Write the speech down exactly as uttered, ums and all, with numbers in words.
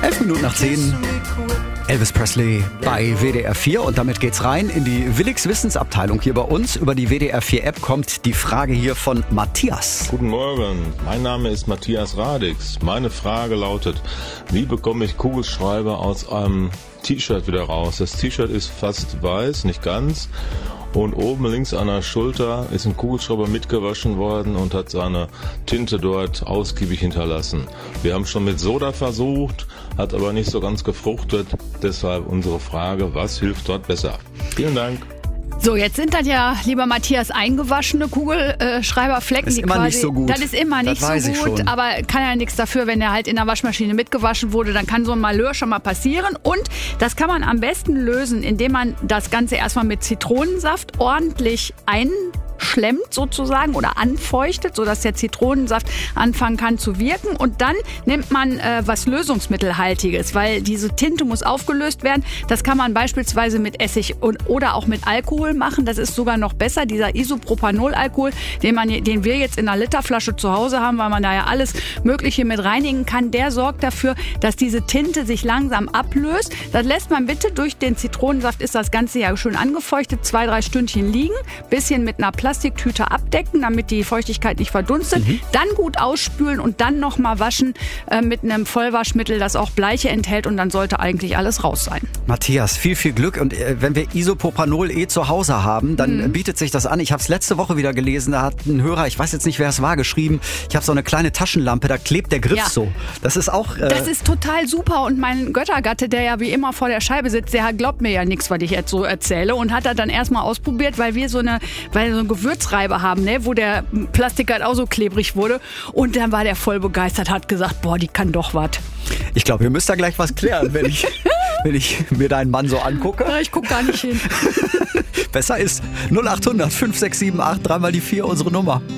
Elf Minuten nach zehn. Elvis Presley bei W D R vier und damit geht's rein in die Willigs Wissensabteilung hier bei uns. Über die W D R vier App kommt die Frage hier von Matthias. Guten Morgen, mein Name ist Matthias Radix. Meine Frage lautet, wie bekomme ich Kugelschreiber aus einem T-Shirt wieder raus? Das T-Shirt ist fast weiß, nicht ganz. Und oben links an der Schulter ist ein Kugelschreiber mitgewaschen worden und hat seine Tinte dort ausgiebig hinterlassen. Wir haben schon mit Soda versucht, hat aber nicht so ganz gefruchtet. Deshalb unsere Frage, was hilft dort besser? Vielen Dank. So, jetzt sind das ja, lieber Matthias, eingewaschene Kugelschreiberflecken. Ist die immer quasi, nicht so gut. Das ist immer Das nicht so weiß ich gut, schon. aber kann ja nichts dafür, wenn der halt in der Waschmaschine mitgewaschen wurde, dann kann so ein Malheur schon mal passieren. Und das kann man am besten lösen, indem man das Ganze erstmal mit Zitronensaft ordentlich einschlemmt sozusagen oder anfeuchtet, sodass der Zitronensaft anfangen kann zu wirken. Und dann nimmt man äh, was Lösungsmittelhaltiges, weil diese Tinte muss aufgelöst werden. Das kann man beispielsweise mit Essig und, oder auch mit Alkohol machen. Das ist sogar noch besser, dieser Isopropanol-Alkohol, den, man, den wir jetzt in einer Literflasche zu Hause haben, weil man da ja alles Mögliche mit reinigen kann. Der sorgt dafür, dass diese Tinte sich langsam ablöst. Das lässt man bitte durch den Zitronensaft, ist das Ganze ja schön angefeuchtet, zwei, drei Stündchen liegen, bisschen mit einer Plastiktüte abdecken, damit die Feuchtigkeit nicht verdunstet. Mhm. Dann gut ausspülen und dann nochmal waschen äh, mit einem Vollwaschmittel, das auch Bleiche enthält, und dann sollte eigentlich alles raus sein. Matthias, viel, viel Glück. Und äh, wenn wir Isopropanol eh zu Hause haben, dann Mhm. bietet sich das an. Ich habe es letzte Woche wieder gelesen, da hat ein Hörer, ich weiß jetzt nicht, wer es war, geschrieben, ich habe so eine kleine Taschenlampe, da klebt der Griff Ja. so. Das ist auch... Äh, Das ist total super, und mein Göttergatte, der ja wie immer vor der Scheibe sitzt, der glaubt mir ja nichts, was ich jetzt so erzähle, und hat das dann erstmal ausprobiert, weil wir so eine, weil wir so eine Gewürzreibe haben, ne, wo der Plastik halt auch so klebrig wurde, und dann war der voll begeistert, hat gesagt, boah, die kann doch was. ich glaube, wir müssen da gleich was klären, wenn ich, wenn ich mir deinen Mann so angucke. Ja, ich guck gar nicht hin. Besser ist null acht hundert fünf sechs sieben acht, dreimal die vier unsere Nummer.